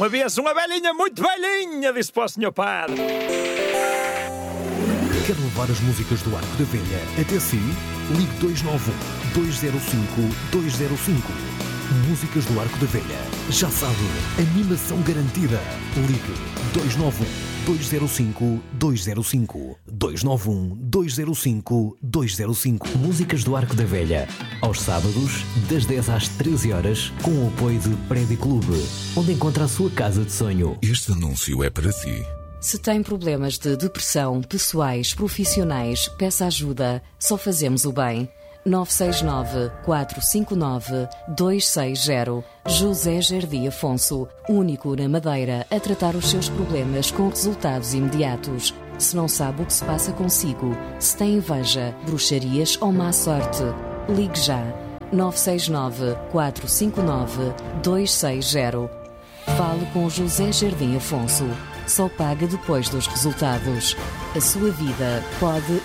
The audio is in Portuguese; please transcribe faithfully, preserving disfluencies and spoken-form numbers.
Uma vez uma velhinha muito velhinha disse para o senhor padre: quer levar as músicas do Arco da Velha até si? Ligue dois nove um, dois zero cinco, dois zero cinco. Músicas do Arco da Velha. Já sabe, animação garantida. Ligue dois nove um, dois zero cinco, dois zero cinco. dois nove um, dois zero cinco, dois zero cinco. Músicas do Arco da Velha. Aos sábados, das dez às treze horas, com o apoio de Prédio Clube, onde encontra a sua casa de sonho. Este anúncio é para si. Se tem problemas de depressão, pessoais, profissionais, peça ajuda. Só fazemos o bem. nove seis nove, quatro cinco nove, dois seis zero. José Jardim Afonso, único na Madeira a tratar os seus problemas com resultados imediatos. Se não sabe o que se passa consigo, se tem inveja, bruxarias ou má sorte, ligue já. nove seis nove, quatro cinco nove, dois seis zero. Fale com José Jardim Afonso. Só paga depois dos resultados. A sua vida pode